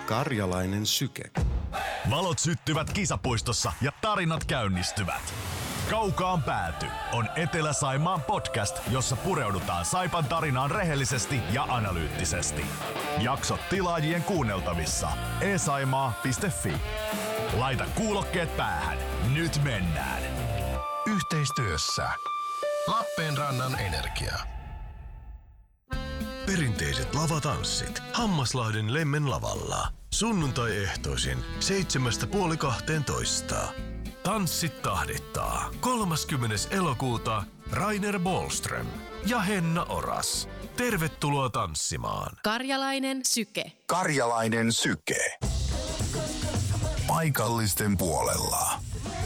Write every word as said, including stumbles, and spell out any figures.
Karjalainen syke. Valot syttyvät kisapuistossa ja tarinat käynnistyvät. Kaukaan pääty on Etelä-Saimaan podcast, jossa pureudutaan Saipan tarinaan rehellisesti ja analyyttisesti. Jaksot tilaajien kuunneltavissa e saimaa piste fi. Laita kuulokkeet päähän. Nyt mennään. Yhteistyössä Lappeenrannan Energia. Perinteiset lavatanssit Hammaslahden Lemmen lavalla. Sunnuntai-ehtoisin seitsemästä puoli kahteentoista. Tanssit tahdittaa. kolmaskymmenes elokuuta Rainer Bohlström ja Henna Oras. Tervetuloa tanssimaan. Karjalainen syke. Karjalainen syke. Paikallisten puolella.